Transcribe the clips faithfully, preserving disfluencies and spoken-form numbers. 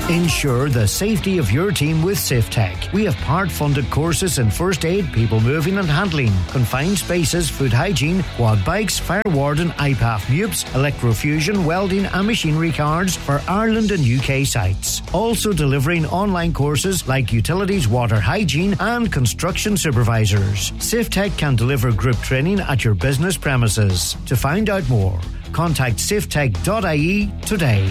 Ensure the safety of your team with SafeTech. We have part-funded courses in first aid, people moving and handling, confined spaces, food hygiene, quad bikes, fire warden, I P A F M U P S, electrofusion, welding and machinery cards for Ireland and U K sites. Also delivering online courses like utilities, water hygiene and construction supervisors. SafeTech can deliver group training at your business premises. To find out more, contact safetech dot I E today.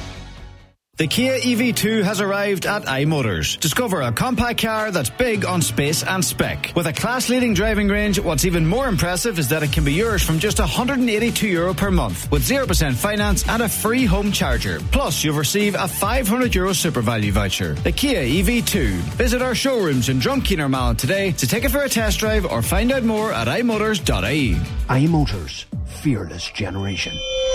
The Kia E V two has arrived at iMotors. Discover a compact car that's big on space and spec. With a class-leading driving range, what's even more impressive is that it can be yours from just one hundred eighty-two euro per month with zero percent finance and a free home charger. Plus, you'll receive a five hundred euro super value voucher. The Kia E V two. Visit our showrooms in Drumkeen or Malin today to take it for a test drive or find out more at i motors dot I E. iMotors. Fearless generation.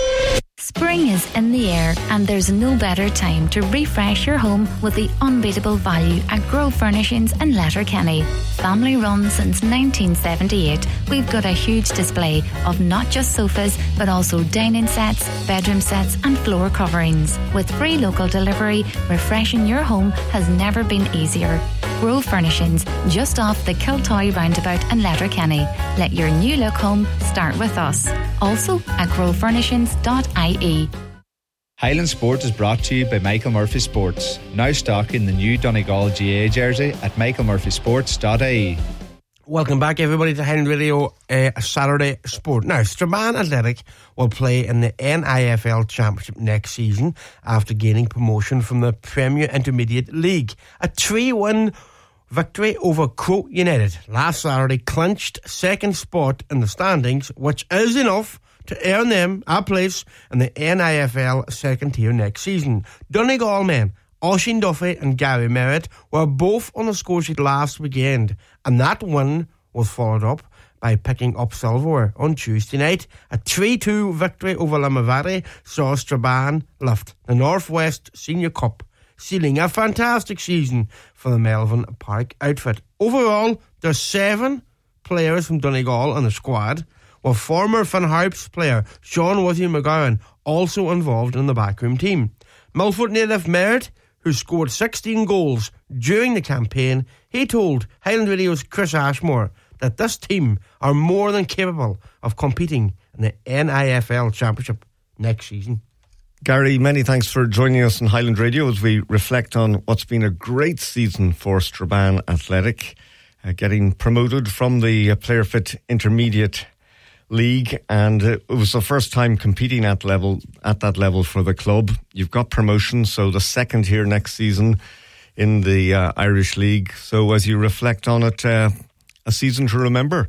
Spring is in the air and there's no better time to refresh your home with the unbeatable value at Grove Furnishings in Letterkenny. Family run since nineteen seventy-eight, we've got a huge display of not just sofas but also dining sets, bedroom sets and floor coverings. With free local delivery, refreshing your home has never been easier. Grove Furnishings, just off the Kiltoy roundabout in Letterkenny. Let your new look home start with us. Also at grove furnishings dot I E. Highland Sport is brought to you by Michael Murphy Sports. Now stocking the new Donegal G A jersey at michael murphy sports dot I E. Welcome back, everybody, to Highland Radio uh, Saturday Sport. Now, Strabane Athletic will play in the N I F L Championship next season after gaining promotion from the Premier Intermediate League. A three-win victory over Crow United last Saturday clinched second spot in the standings, which is enough to earn them a place in the N I F L second tier next season. Donegal men Oisin Duffy and Gary Merritt were both on the score sheet last weekend, and that win was followed up by picking up silverware on Tuesday night. A three two victory over Limavady saw Strabane lift the Northwest Senior Cup, sealing a fantastic season for the Melvin Park outfit. Overall, there's seven players from Donegal on the squad, with former Finn Harps player Sean Wizzy McGowan also involved in the backroom team. Milford native Merritt, who scored sixteen goals during the campaign, he told Highland Radio's Chris Ashmore that this team are more than capable of competing in the N I F L Championship next season. Gary, many thanks for joining us on Highland Radio as we reflect on what's been a great season for Strabane Athletic, uh, getting promoted from the uh, Player Fit Intermediate League, and uh, it was the first time competing at level at that level for the club. You've got promotion, so the second here next season in the uh, Irish League. So as you reflect on it, uh, a season to remember.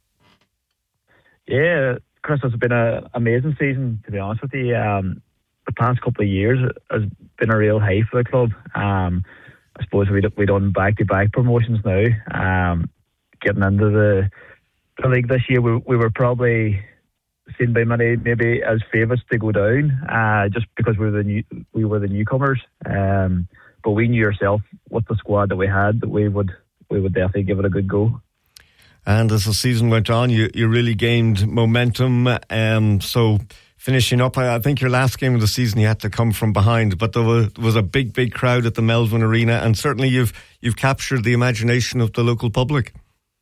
Yeah, Chris, it's been an amazing season, to be honest with you. Um, the past couple of years has been a real high for the club. Um, I suppose we we done back to back promotions now. Um, getting into the the league this year, we we were probably seen by many maybe as favourites to go down, uh, just because we were the new we were the newcomers. Um, but we knew ourselves with the squad that we had that we would we would definitely give it a good go. And as the season went on, you you really gained momentum. Um, so. Finishing up, I think your last game of the season you had to come from behind, but there was, was a big, big crowd at the Melvin Arena, and certainly you've you've captured the imagination of the local public.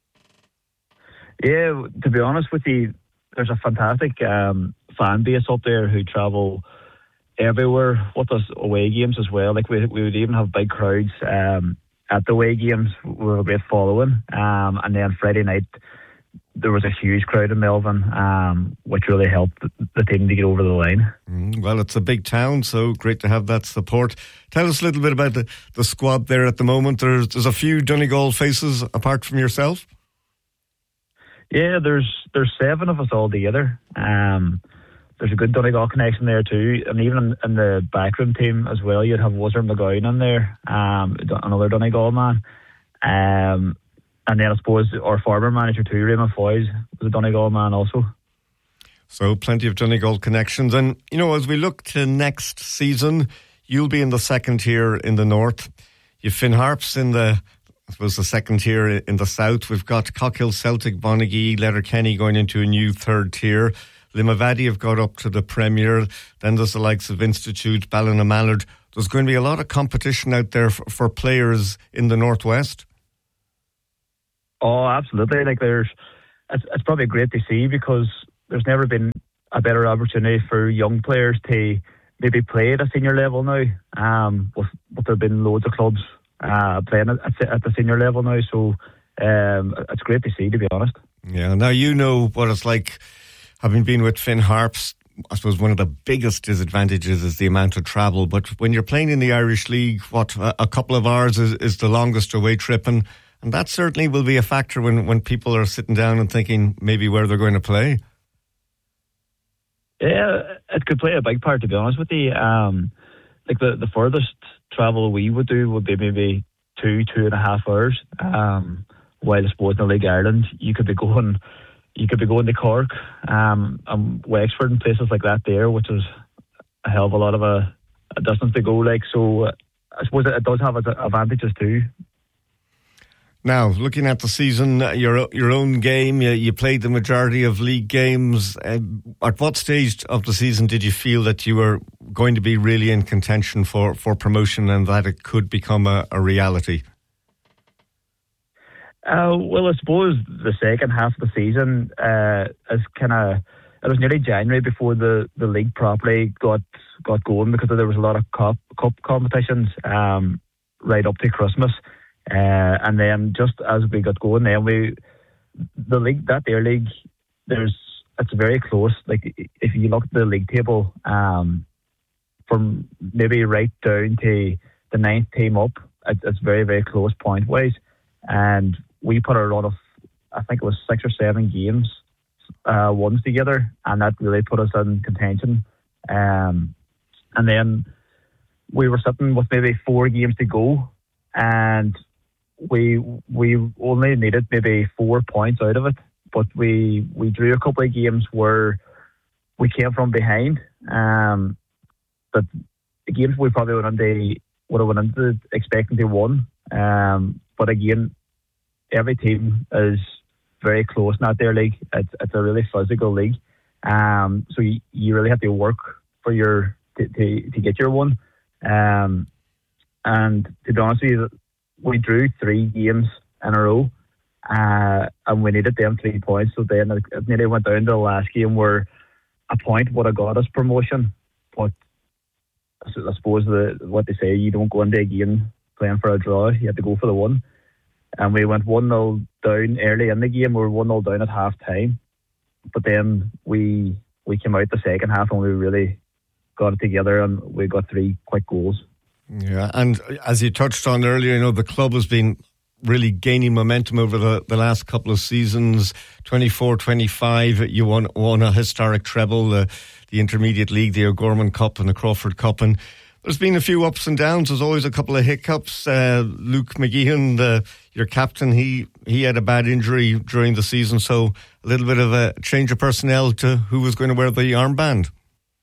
Yeah, to be honest with you, there's a fantastic um, fan base up there who travel everywhere with us away games as well. Like we we would even have big crowds um, at the away games. We were a great following, um, and then Friday night there was a huge crowd in Melvin, um, which really helped the team to get over the line. Mm, well, it's a big town, so great to have that support. Tell us a little bit about the, the squad there at the moment. There's, there's a few Donegal faces apart from yourself. Yeah, there's there's seven of us all together. Um, there's a good Donegal connection there too, and even in, in the backroom team as well, you'd have Wizard McGowan in there, um, another Donegal man. Um, And then I suppose our former manager too, Raymond Foyes, was a Donegal man also. So plenty of Donegal connections. And, you know, as we look to next season, you'll be in the second tier in the north. You've Finn Harps in the, I suppose, the second tier in the south. We've got Cockhill, Celtic, Bonagee, Letterkenny going into a new third tier. Limavady have got up to the Premier. Then there's the likes of Institute, Ballina-Mallard. There's going to be a lot of competition out there for, for players in the Northwest. Oh, absolutely. Like there's, it's, it's probably great to see because there's never been a better opportunity for young players to maybe play at a senior level now. Um, with, with there have been loads of clubs uh, playing at, at the senior level now, so um, it's great to see, to be honest. Yeah. Now you know what it's like, having been with Finn Harps. I suppose one of the biggest disadvantages is the amount of travel. But when you're playing in the Irish League, what, a couple of hours is, is the longest away trip, and, and that certainly will be a factor when, when people are sitting down and thinking maybe where they're going to play. Yeah, it could play a big part, to be honest with you. Um, like the, the furthest travel we would do would be maybe two, two and a half hours. Um, while I suppose in the League Ireland, you could be going... You could be going to Cork, um, and Wexford and places like that there, which is a hell of a lot of a, a distance to go. Like, so uh, I suppose it does have its advantages too. Now, looking at the season, your your own game, you, you played the majority of league games. Uh, at what stage of the season did you feel that you were going to be really in contention for, for promotion and that it could become a, a reality? Uh, well, I suppose the second half of the season uh, is kind of. It was nearly January before the, the league properly got got going because there was a lot of cup cup competitions um, right up to Christmas, uh, and then just as we got going, then we the league that their league there's it's very close. Like if you look at the league table, um, from maybe right down to the ninth team up, it's, it's very very close point wise, and we put a run of, I think it was six or seven games uh, ones together, and that really put us in contention. Um, and then we were sitting with maybe four games to go, and we we only needed maybe four points out of it. But we we drew a couple of games where we came from behind. Um, but the games we probably would have would have went into expecting to win. Um, but again, every team is very close in that their league. It's it's a really physical league, um. So you, you really have to work for your to, to, to get your one, um. And to be honest with you, we drew three games in a row, uh, and we needed them three points. So then it, it nearly went down to the last game where a point would have got us promotion. But I suppose the what they say, you don't go into a game playing for a draw. You have to go for the one. And we went one nil down early in the game. We were one nil down at half time. But then we we came out the second half and we really got it together and we got three quick goals. Yeah, and as you touched on earlier, you know, the club has been really gaining momentum over the, the last couple of seasons. twenty-four twenty-five, you won, won a historic treble, the, the Intermediate League, the O'Gorman Cup and the Crawford Cup. And there's been a few ups and downs. There's always a couple of hiccups. Uh, Luke McGeehan, the, your captain, he, he had a bad injury during the season, so a little bit of a change of personnel to who was going to wear the armband.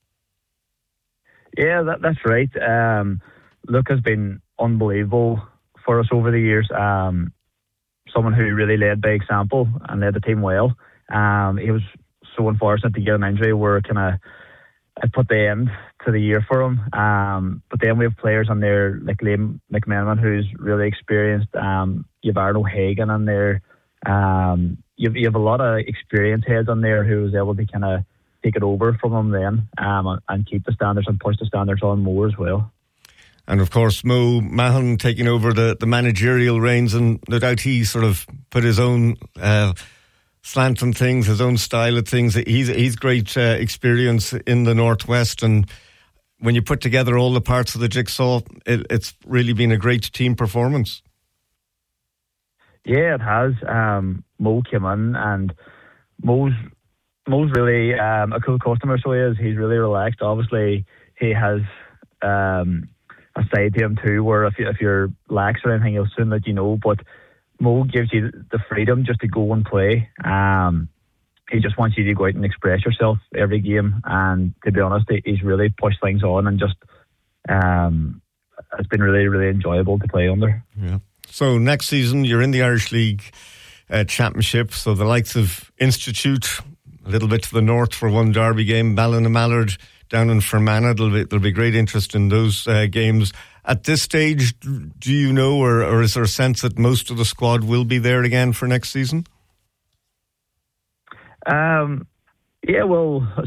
Yeah, that, that's right. Um, Luke has been unbelievable for us over the years. Um, someone who really led by example and led the team well. Um, he was so unfortunate to get an injury where kind of it put the end to the year for him. Um, but then we have players on there like Liam McMenamin, who's really experienced. Um, you have Aaron O'Hagan on there. Um, you, have, you have a lot of experienced heads on there who was able to kind of take it over from him then um, and keep the standards and push the standards on more as well. And of course, Mo Mahon taking over the, the managerial reins, and no doubt he sort of put his own uh, slant on things, his own style of things. He's he's great uh, experience in the Northwest, and when you put together all the parts of the jigsaw, it, it's really been a great team performance. Yeah, it has. Um, Mo came in, and Mo's Mo's really um, a cool customer. So he is. He's really relaxed. Obviously, he has. Um, a side to him too, where if, you, if you're lax or anything, he'll soon let you know. But Mo gives you the freedom just to go and play. Um, he just wants you to go out and express yourself every game. And to be honest, he's really pushed things on and just um, it's been really, really enjoyable to play under. Yeah. So next season, you're in the Irish League uh, Championship. So the likes of Institute, a little bit to the north for one derby game, Ballina-Mallard down in Fermanagh. There'll be, there'll be great interest in those uh, games. At this stage, do you know, or, or is there a sense that most of the squad will be there again for next season? Um, yeah, well,